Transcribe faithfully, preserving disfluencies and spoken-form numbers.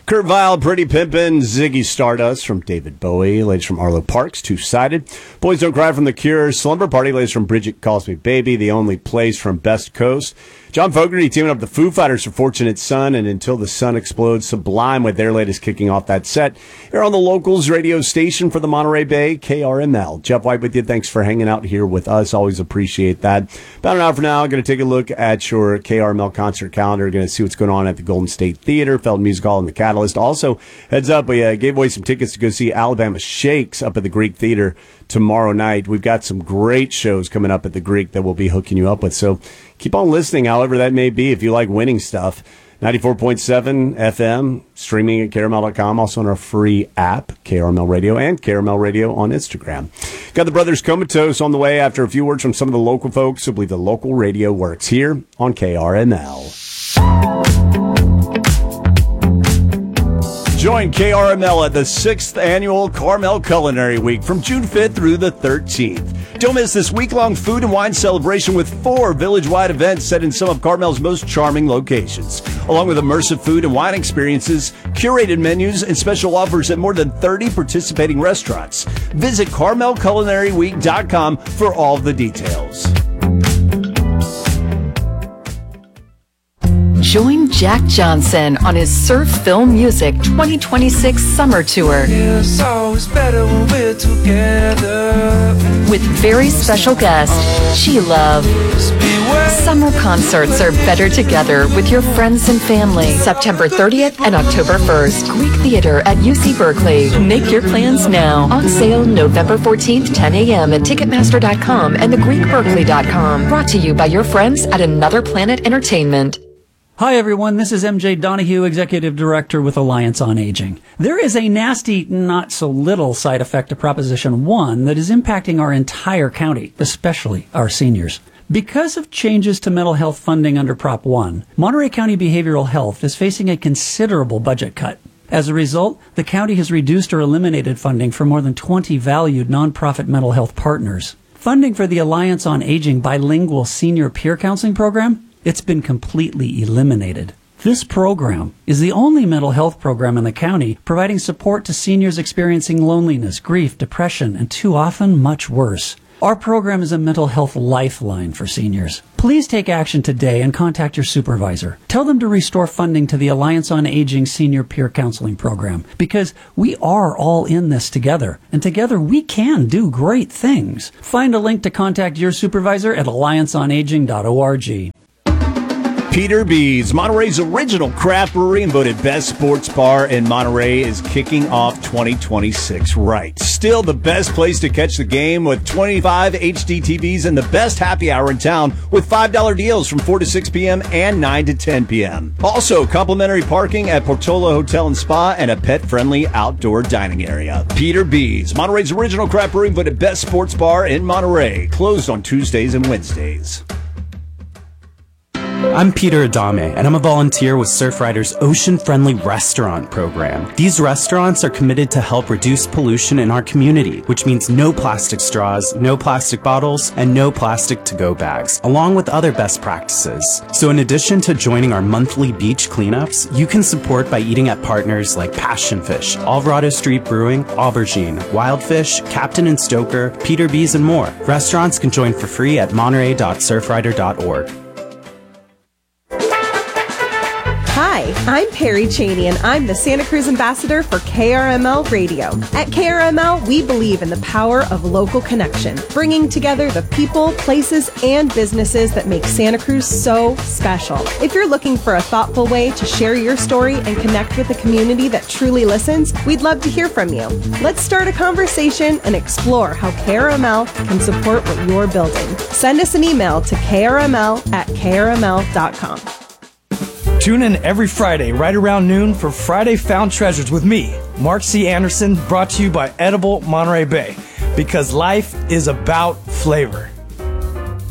Kurt Vile, Pretty Pimpin', Ziggy Stardust from David Bowie, ladies from Arlo Parks, Two-Sided. Boys Don't Cry from The Cure, Slumber Party, ladies from Bridget Calls Me Baby, The Only Place from Best Coast. John Fogerty teaming up with the Foo Fighters for Fortunate Son, and Until the Sun Explodes, Sublime with their latest kicking off that set. Here on the Locals radio station for the Monterey Bay, K R M L. Jeff White with you. Thanks for hanging out here with us. Always appreciate that. About an hour from now, I'm going to take a look at your K R M L concert calendar. Going to see what's going on at the Golden State Theater, Felton Music Hall, and the Catalyst. Also, heads up, we uh, gave away some tickets to go see Alabama Shakes up at the Greek Theater tomorrow night. We've got some great shows coming up at the Greek that we'll be hooking you up with. So keep on listening, however that may be, if you like winning stuff. ninety-four point seven F M, streaming at K R M L dot com, also on our free app, K R M L Radio, and K R M L Radio on Instagram. Got the Brothers Comatose on the way after a few words from some of the local folks who believe the local radio works here on K R M L. Join K R M L at the sixth Annual Carmel Culinary Week from June fifth through the thirteenth. Don't miss this week-long food and wine celebration with four village-wide events set in some of Carmel's most charming locations, along with immersive food and wine experiences, curated menus, and special offers at more than thirty participating restaurants. Visit Carmel Culinary Week dot com for all the details. Join Jack Johnson on his Surf Film Music twenty twenty-six Summer Tour. It's always better when we're together. With very special guest, She Love. Summer concerts are better together with your friends and family. September thirtieth and October first. Greek Theater at U C Berkeley. Make your plans now. On sale November fourteenth, ten a.m. at Ticketmaster dot com and the Greek Berkeley dot com. Brought to you by your friends at Another Planet Entertainment. Hi, everyone. This is M J Donahue, Executive Director with Alliance on Aging. There is a nasty, not-so-little side effect of Proposition one that is impacting our entire county, especially our seniors. Because of changes to mental health funding under Prop one, Monterey County Behavioral Health is facing a considerable budget cut. As a result, the county has reduced or eliminated funding for more than twenty valued nonprofit mental health partners. Funding for the Alliance on Aging Bilingual Senior Peer Counseling Program, it's been completely eliminated. This program is the only mental health program in the county providing support to seniors experiencing loneliness, grief, depression, and too often much worse. Our program is a mental health lifeline for seniors. Please take action today and contact your supervisor. Tell them to restore funding to the Alliance on Aging Senior Peer Counseling Program, because we are all in this together, and together we can do great things. Find a link to contact your supervisor at alliance on aging dot org. Peter B's, Monterey's original craft brewery and voted best sports bar in Monterey, is kicking off twenty twenty-six right. Still the best place to catch the game with twenty-five H D T Vs and the best happy hour in town with five dollar deals from four to six p.m. and nine to ten p.m. Also, complimentary parking at Portola Hotel and Spa and a pet-friendly outdoor dining area. Peter B's, Monterey's original craft brewery and voted best sports bar in Monterey. Closed on Tuesdays and Wednesdays. I'm Peter Adame, and I'm a volunteer with Surfrider's Ocean Friendly Restaurant program. These restaurants are committed to help reduce pollution in our community, which means no plastic straws, no plastic bottles, and no plastic to-go bags, along with other best practices. So in addition to joining our monthly beach cleanups, you can support by eating at partners like Passion Fish, Alvarado Street Brewing, Aubergine, Wildfish, Captain and Stoker, Peter B's, and more. Restaurants can join for free at monterey dot surfrider dot org. Hi, I'm Perry Cheney, and I'm the Santa Cruz Ambassador for K R M L Radio. At K R M L, we believe in the power of local connection, bringing together the people, places, and businesses that make Santa Cruz so special. If you're looking for a thoughtful way to share your story and connect with a community that truly listens, we'd love to hear from you. Let's start a conversation and explore how K R M L can support what you're building. Send us an email to K R M L at K R M L dot com. Tune in every Friday right around noon for Friday Found Treasures with me, Mark C. Anderson, brought to you by Edible Monterey Bay, because life is about flavor.